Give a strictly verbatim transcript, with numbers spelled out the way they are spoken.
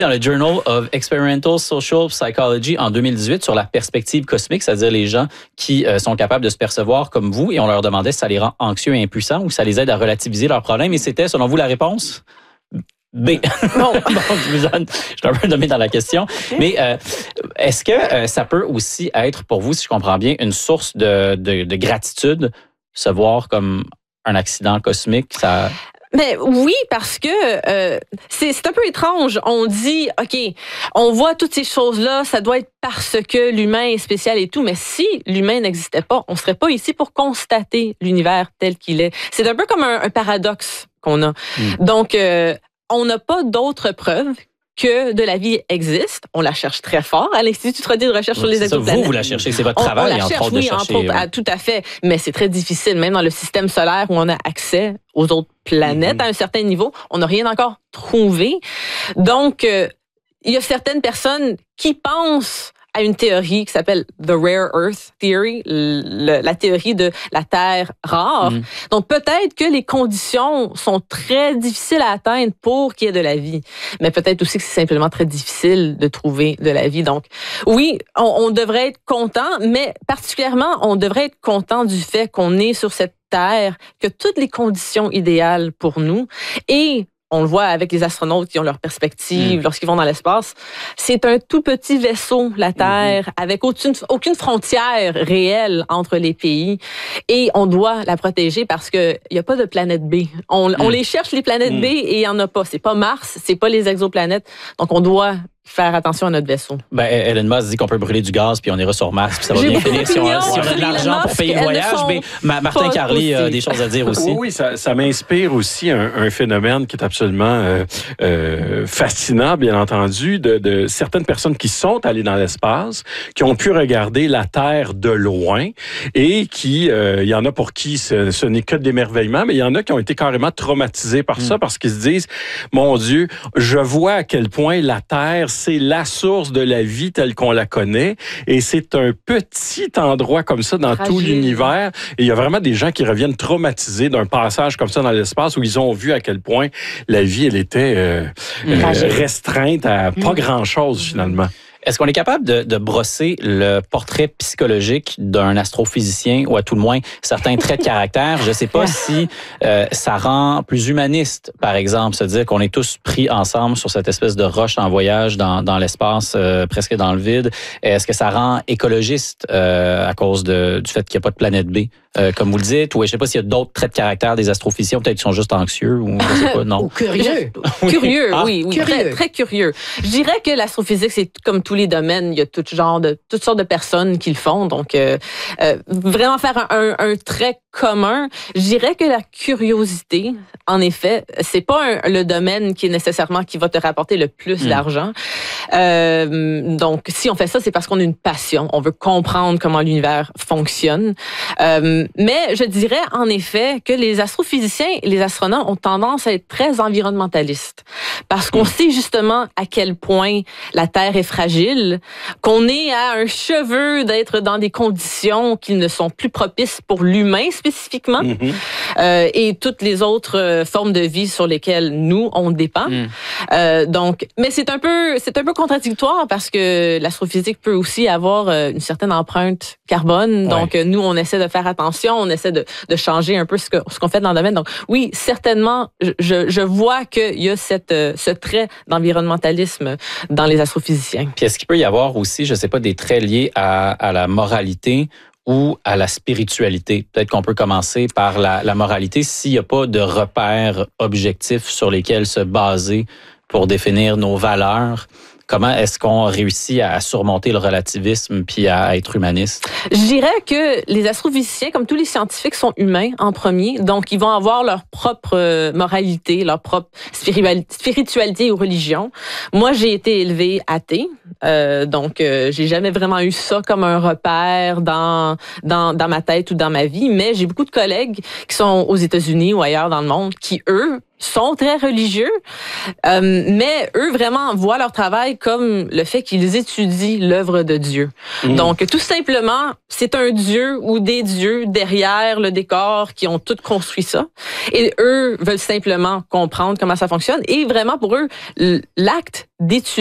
Dans le Journal of Experimental Social Psychology en deux mille dix-huit sur la perspective cosmique, c'est-à-dire les gens qui euh, sont capables de se percevoir comme vous, et on leur demandait si ça les rend anxieux et impuissants ou ça les aide à relativiser leurs problèmes. Et c'était, selon vous, la réponse? B. Bon. Donc, je vous donne, je suis un peu nommé dans la question. Mais euh, est-ce que euh, ça peut aussi être pour vous, si je comprends bien, une source de, de, de gratitude, se voir comme un accident cosmique? Ça... Mais oui, parce que euh, c'est, c'est un peu étrange. On dit, OK, on voit toutes ces choses-là, ça doit être parce que l'humain est spécial et tout. Mais si l'humain n'existait pas, on serait pas ici pour constater l'univers tel qu'il est. C'est un peu comme un, un paradoxe qu'on a. Mm. Donc, euh, on n'a pas d'autres preuves que de la vie existe. On la cherche très fort à l'Institut Trottier de recherche oui, sur les exoplanètes. Vous, vous la cherchez, c'est votre on, travail, on la entre cherche, autres, oui, de chercher. Entre autres, oui. à, tout à fait. Mais c'est très difficile, même dans le système solaire où on a accès aux autres planètes mm-hmm. à un certain niveau, on n'a rien encore trouvé. Donc, euh, il y a certaines personnes qui pensent à une théorie qui s'appelle The Rare Earth Theory, le, la théorie de la Terre rare. Mm. Donc, peut-être que les conditions sont très difficiles à atteindre pour qu'il y ait de la vie. Mais peut-être aussi que c'est simplement très difficile de trouver de la vie. Donc, oui, on, on devrait être content, mais particulièrement, on devrait être content du fait qu'on est sur cette Terre, que toutes les conditions idéales pour nous et on le voit avec les astronautes qui ont leur perspective mmh. lorsqu'ils vont dans l'espace. C'est un tout petit vaisseau, la Terre, mmh. avec aucune, aucune frontière réelle entre les pays. Et on doit la protéger parce qu'il n'y a pas de planète B. On, mmh. on les cherche, les planètes mmh. B, et il n'y en a pas. C'est pas Mars, c'est pas les exoplanètes. Donc, on doit faire attention à notre vaisseau. Ben, Elon Musk dit qu'on peut brûler du gaz puis on ira sur Mars puis ça va bien finir si on, si on a de l'argent pour payer le voyage. Mais Martin Carly a des choses à dire aussi. Oui, oui ça, ça m'inspire aussi un, un phénomène qui est absolument euh, euh, fascinant, bien entendu, de, de certaines personnes qui sont allées dans l'espace, qui ont pu regarder la Terre de loin et qui, euh, il y en a pour qui ce, ce n'est que de l'émerveillement, mais il y en a qui ont été carrément traumatisés par mm. ça parce qu'ils se disent, mon Dieu, je vois à quel point la Terre c'est la source de la vie telle qu'on la connaît et c'est un petit endroit comme ça dans Fragile. Tout l'univers et il y a vraiment des gens qui reviennent traumatisés d'un passage comme ça dans l'espace où ils ont vu à quel point la vie elle était euh, euh, restreinte à pas grand-chose finalement. Est-ce qu'on est capable de, de brosser le portrait psychologique d'un astrophysicien ou à tout le moins certains traits de caractère? Je ne sais pas si euh, ça rend plus humaniste, par exemple, se dire qu'on est tous pris ensemble sur cette espèce de roche en voyage dans, dans l'espace, euh, presque dans le vide. Est-ce que ça rend écologiste euh, à cause de, du fait qu'il n'y a pas de planète B, euh, comme vous le dites? Ou je ne sais pas s'il y a d'autres traits de caractère des astrophysiciens, peut-être qu'ils sont juste anxieux ou je sais pas, non. Ou curieux. Curieux, ah, oui, oui curieux. Très, très curieux. Je dirais que l'astrophysique, c'est comme tous les domaines, il y a tout genre de toutes sortes de personnes qui le font. Donc, euh, euh, vraiment faire un, un, un trait commun, je dirais que la curiosité, en effet, c'est pas un, le domaine qui est nécessairement qui va te rapporter le plus mmh. d'argent. Euh, donc, si on fait ça, c'est parce qu'on a une passion. On veut comprendre comment l'univers fonctionne. Euh, mais je dirais en effet que les astrophysiciens et les astronautes ont tendance à être très environnementalistes parce qu'on mmh. sait justement à quel point la Terre est fragile, qu'on est à un cheveu d'être dans des conditions qui ne sont plus propices pour l'humain spécifiquement mmh. euh, et toutes les autres euh, formes de vie sur lesquelles nous on dépend. Mmh. Euh, donc, mais c'est un peu c'est un peu contradictoire parce que l'astrophysique peut aussi avoir euh, une certaine empreinte carbone. Ouais. Donc, euh, nous on essaie de faire attention, on essaie de, de changer un peu ce que ce qu'on fait dans le domaine. Donc, oui, certainement, je je vois qu'il y a cette euh, ce trait d'environnementalisme dans les astrophysiciens. Puis est-ce qu'il peut y avoir aussi, je sais pas, des traits liés à, à la moralité ou à la spiritualité? Peut-être qu'on peut commencer par la, la moralité s'il n'y a pas de repères objectifs sur lesquels se baser pour définir nos valeurs. Comment est-ce qu'on réussit à surmonter le relativisme puis à être humaniste? Je dirais que les astrophysiciens, comme tous les scientifiques, sont humains en premier. Donc, ils vont avoir leur propre moralité, leur propre spiritualité ou religion. Moi, j'ai été élevée athée. Euh, donc, euh, j'ai jamais vraiment eu ça comme un repère dans, dans, dans ma tête ou dans ma vie. Mais j'ai beaucoup de collègues qui sont aux États-Unis ou ailleurs dans le monde qui, eux, sont très religieux, euh, mais eux vraiment voient leur travail comme le fait qu'ils étudient l'œuvre de Dieu. Mmh. Donc, tout simplement, c'est un Dieu ou des dieux derrière le décor qui ont tout construit ça. Et eux veulent simplement comprendre comment ça fonctionne. Et vraiment, pour eux, l'acte d'étudier